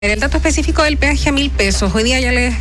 El dato específico del peaje a 1.000 pesos, hoy día ya les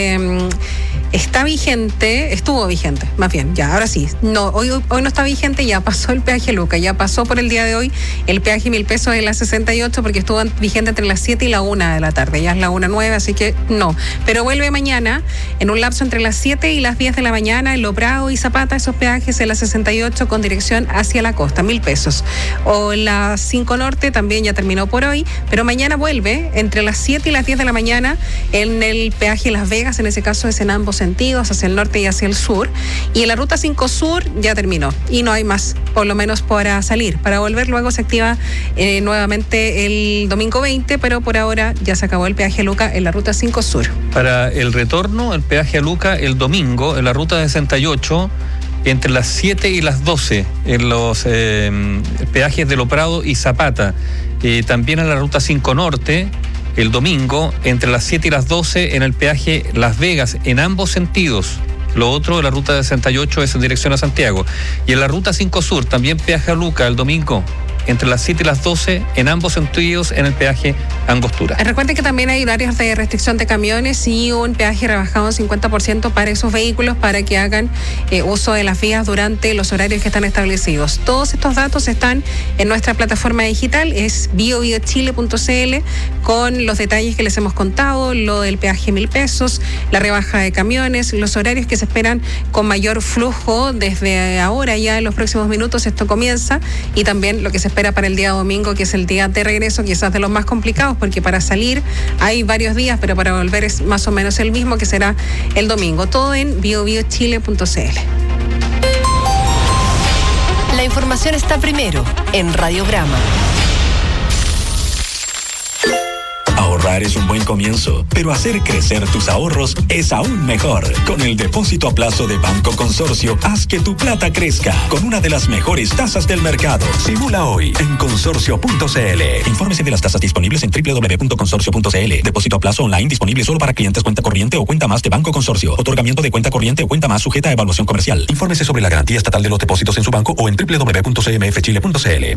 estuvo vigente, más bien, ya, ahora sí. No, hoy no está vigente, ya pasó el peaje Luca, ya pasó por el día de hoy el peaje 1.000 pesos de las 68 porque estuvo vigente entre las 7 y la 1 de la tarde, ya es la 1:09, así que no. Pero vuelve mañana, en un lapso entre las 7 y las 10 de la mañana, en Lo Prado y Zapata, esos peajes en la 68 con dirección hacia la costa, 1.000 pesos. O la 5 Norte también ya terminó por hoy, pero mañana vuelve entre las 7 y las 10 de la mañana en el peaje Las Vegas, en ese caso es en ambos sentidos, hacia el norte y hacia el sur. Y en la ruta 5 Sur ya terminó y no hay más, por lo menos para salir. Para volver luego se activa nuevamente el domingo 20, pero por ahora ya se acabó el peaje a Luca en la ruta 5 Sur. Para el retorno, el peaje a Luca el domingo en la ruta 68, entre las 7 y las 12 en los peajes de Lo Prado y Zapata. También en la ruta 5 Norte, el domingo, entre las 7 y las 12 en el peaje Las Vegas, en ambos sentidos. Lo otro de la ruta 68 es en dirección a Santiago. Y en la ruta 5 Sur, también peaje a Luca el domingo, entre las 7 y las 12 en ambos sentidos en el peaje Angostura. Recuerden que también hay horarios de restricción de camiones y un peaje rebajado en 50% para esos vehículos para que hagan uso de las vías durante los horarios que están establecidos. Todos estos datos están en nuestra plataforma digital, es biobiochile.cl, con los detalles que les hemos contado, lo del peaje 1.000 pesos, la rebaja de camiones, los horarios que se esperan con mayor flujo desde ahora, ya en los próximos minutos esto comienza, y también lo que se espera para el día domingo, que es el día de regreso, quizás de los más complicados, porque para salir hay varios días, pero para volver es más o menos el mismo, que será el domingo. Todo en biobiochile.cl. La información está primero en Radiograma. Ahorrar es un buen comienzo, pero hacer crecer tus ahorros es aún mejor. Con el depósito a plazo de Banco Consorcio, haz que tu plata crezca con una de las mejores tasas del mercado. Simula hoy en consorcio.cl. Infórmese de las tasas disponibles en www.consorcio.cl. Depósito a plazo online disponible solo para clientes cuenta corriente o cuenta más de Banco Consorcio. Otorgamiento de cuenta corriente o cuenta más sujeta a evaluación comercial. Infórmese sobre la garantía estatal de los depósitos en su banco o en www.cmfchile.cl.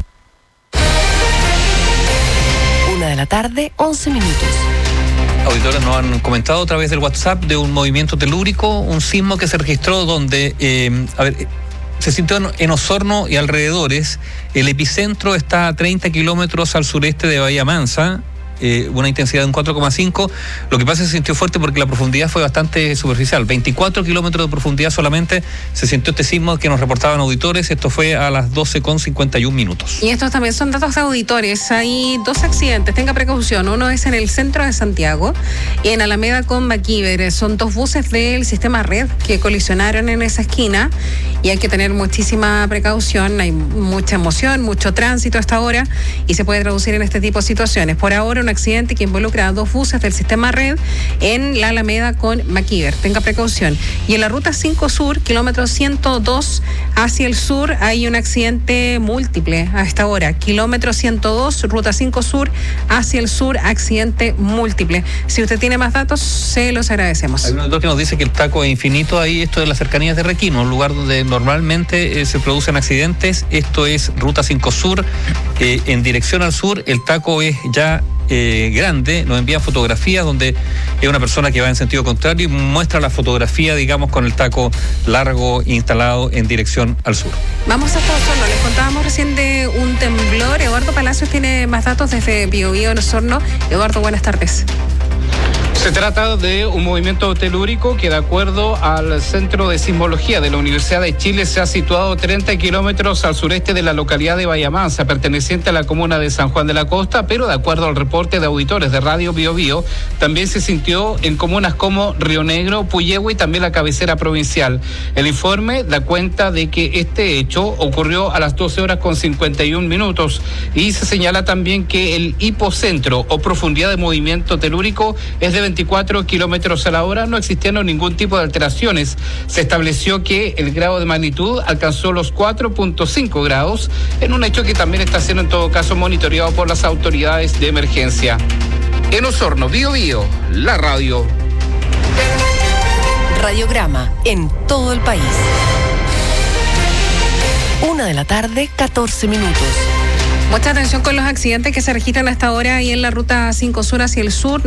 1 de la tarde, 11 minutos. Auditores nos han comentado a través del WhatsApp de un movimiento telúrico, un sismo que se registró donde, se sintió en Osorno y alrededores. El epicentro está a 30 kilómetros al sureste de Bahía Mansa. Una intensidad de un 4,5. Lo que pasa es que se sintió fuerte porque la profundidad fue bastante superficial. 24 kilómetros de profundidad solamente se sintió este sismo que nos reportaban auditores. Esto fue a las 12:51 minutos. Y estos también son datos de auditores. Hay 2 accidentes, tenga precaución. Uno es en el centro de Santiago, en Alameda con Maquíver. Son 2 buses del sistema Red que colisionaron en esa esquina y hay que tener muchísima precaución. Hay mucha emoción, mucho tránsito hasta ahora y se puede traducir en este tipo de situaciones. Por ahora, un accidente que involucra a 2 buses del sistema Red en la Alameda con Maquíver. Tenga precaución. Y en la ruta 5 Sur, kilómetro 102 hacia el sur, hay un accidente múltiple a esta hora. Kilómetro 102, ruta 5 Sur hacia el sur, accidente múltiple. Si usted tiene más datos, se los agradecemos. Hay un autor que nos dice que el taco es infinito ahí, esto de las cercanías de Requino, un lugar donde normalmente se producen accidentes. Esto es ruta 5 Sur, en dirección al sur, el taco es ya grande. Nos envían fotografías donde es una persona que va en sentido contrario y muestra la fotografía, digamos, con el taco largo instalado en dirección al sur. Vamos hasta Osorno. Les contábamos recién de un temblor. Eduardo Palacios tiene más datos desde Biobío en Osorno. Eduardo, buenas tardes. Se trata de un movimiento telúrico que, de acuerdo al Centro de Sismología de la Universidad de Chile, se ha situado 30 kilómetros al sureste de la localidad de Bahía Mansa, perteneciente a la comuna de San Juan de la Costa, pero de acuerdo al reporte de auditores de Radio Biobío, también se sintió en comunas como Río Negro, Puyehue y también la cabecera provincial. El informe da cuenta de que este hecho ocurrió a las 12:51 y se señala también que el hipocentro o profundidad de movimiento telúrico es de 24 kilómetros a la hora. No existieron ningún tipo de alteraciones. Se estableció que el grado de magnitud alcanzó los 4.5 grados en un hecho que también está siendo en todo caso monitoreado por las autoridades de emergencia. En Osorno, Biobío, la radio. Radiograma en todo el país. 1 de la tarde, 14 minutos. Mucha atención con los accidentes que se registran hasta ahora ahí en la ruta 5 Sur hacia el sur.